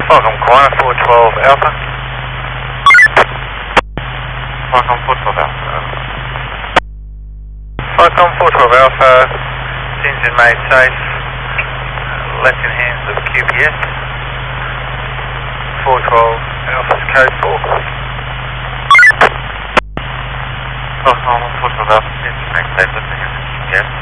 Welcome, Corner 412 Alpha. Welcome, 412 Alpha. Welcome, 412 Alpha. Engine made safe. Left in hands of QPS. 412 Alpha's code 4. Welcome, 412 Alpha. Engine made safe. Left in hands of QPS.